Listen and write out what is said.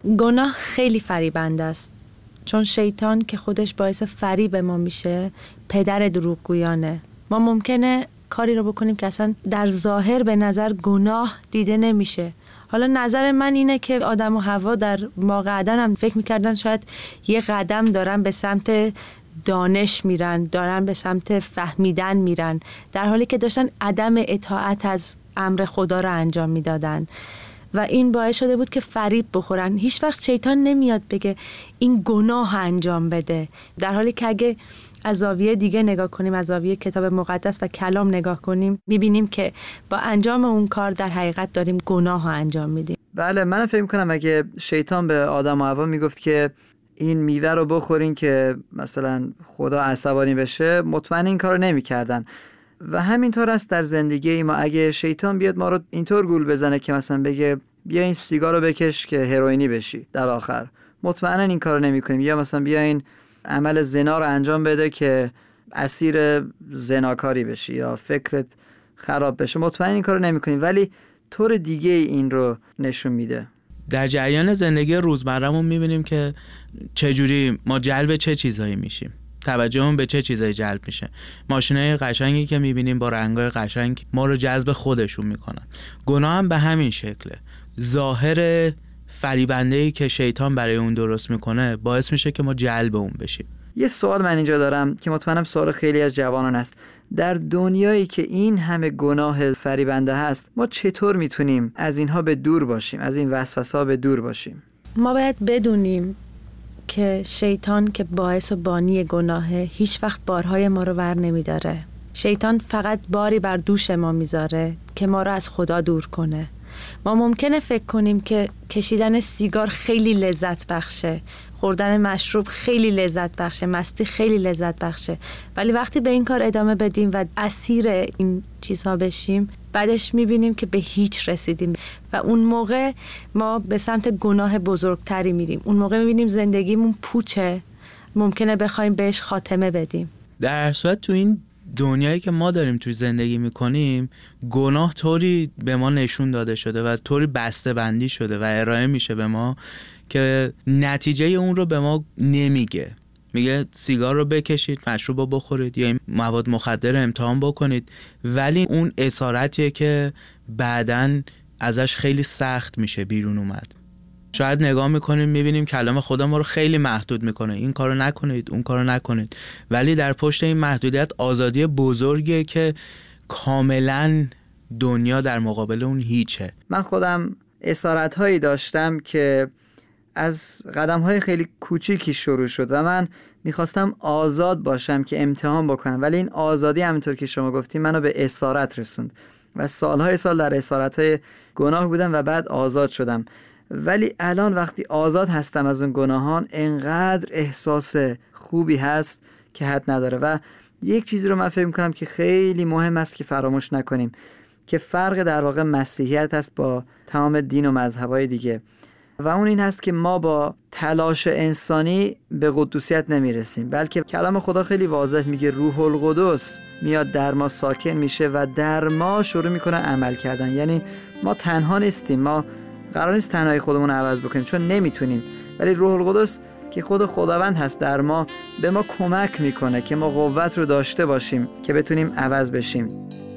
گناه خیلی فریبنده است، چون شیطان که خودش باعث فریب ما میشه پدر دروغگویانه. ما ممکنه کاری رو بکنیم که اصلا در ظاهر به نظر گناه دیده نمیشه. حالا نظر من اینه که آدم و حوا در موقع عدن هم فکر میکردن شاید یه قدم دارن به سمت دانش میرن، دارن به سمت فهمیدن میرن، در حالی که داشتن عدم اطاعت از امر خدا رو انجام میدادن و این باعث شده بود که فریب بخورن. هیچ وقت شیطان نمیاد بگه این گناه انجام بده، در حالی که اگه از زاویه دیگه نگاه کنیم، از زاویه کتاب مقدس و کلام نگاه کنیم، میبینیم که با انجام اون کار در حقیقت داریم گناه ها انجام میدیم. بله، من فکر می‌کنم اگه شیطان به آدم و حوا میگفت که این میوه رو بخورین که مثلا خدا عصبانی بشه، مطمئن این کارو نمی‌کردن. و همینطور است در زندگی ما. اگه شیطان بیاد ما رو اینطور گول بزنه که مثلا بگه بیا این سیگار رو بکش که هروئینی بشی در آخر، مطمئنا این کارو نمی‌کنیم. یا مثلا بیا این عمل زنا رو انجام بده که اسیر زناکاری بشی یا فکرت خراب بشه، مطمئن این کارو نمی‌کنیم. ولی طور دیگه این رو نشون میده. در جریان زندگی روزمره‌مون می‌بینیم که چجوری ما جلب چه چیزایی میشیم، توجهمون به چه چیزایی جلب میشه. ماشینای قشنگی که می‌بینیم با رنگ‌های قشنگ ما رو جذب خودشون میکنن. گناه هم به همین شکله. ظاهر فریبنده‌ای که شیطان برای اون درست میکنه باعث میشه که ما جلب اون بشیم. یه سوال من اینجا دارم که مطمئنم سوال خیلی از جوانان است. در دنیایی که این همه گناه فریبنده هست، ما چطور میتونیم از اینها به دور باشیم، از این وسوسه‌ها به دور باشیم؟ ما باید بدونیم که شیطان که باعث و بانی گناهه هیچ وقت بارهای ما رو ور نمیداره. شیطان فقط باری بر دوش ما میذاره که ما رو از خدا دور کنه. ما ممکنه فکر کنیم که کشیدن سیگار خیلی لذت بخشه، خوردن مشروب خیلی لذت بخشه، مستی خیلی لذت بخشه، ولی وقتی به این کار ادامه بدیم و اسیر این چیزها بشیم، بعدش میبینیم که به هیچ رسیدیم و اون موقع ما به سمت گناه بزرگتری میریم. اون موقع میبینیم زندگیمون پوچه، ممکنه بخوایم بهش خاتمه بدیم. در صورت تو این دنیایی که ما داریم توی زندگی میکنیم، گناه طوری به ما نشون داده شده و طوری بسته بندی شده و ارائه میشه به ما که نتیجه اون رو به ما نمیگه. میگه سیگار رو بکشید، مشروب رو بخورید یا این مواد مخدر رو امتحان بکنید، ولی اون اسارتیه که بعداً ازش خیلی سخت میشه بیرون اومد. شاید نگاه میکنیم میبینیم کلام خدا ما رو خیلی محدود میکنه، این کارو نکنید، اون کارو نکنید، ولی در پشت این محدودیت آزادی بزرگیه که کاملا دنیا در مقابل اون هیچه. من خودم اسارت هایی داشتم که از قدم های خیلی کوچیکی شروع شد و من میخواستم آزاد باشم که امتحان بکنم، ولی این آزادی همینطور که شما گفتیم منو به اسارت رسوند و سالهای سال در اسارت های گناه بودم و بعد آزاد شدم. ولی الان وقتی آزاد هستم از اون گناهان، انقدر احساس خوبی هست که حد نداره. و یک چیزی رو من فکر می‌کنم که خیلی مهم است که فراموش نکنیم، که فرق در واقع مسیحیت هست با تمام دین و مذهب‌های دیگه، و اون این هست که ما با تلاش انسانی به قدوسیت نمیرسیم، بلکه کلام خدا خیلی واضح میگه روح القدس میاد در ما ساکن میشه و در ما شروع میکنه عمل کردن. یعنی ما تنها نیستیم، ما قرار نیست تنهایی خودمون رو عوض بکنیم چون نمیتونیم، ولی روح القدس که خود خداوند هست در ما به ما کمک میکنه که ما قوت رو داشته باشیم که بتونیم عوض بشیم.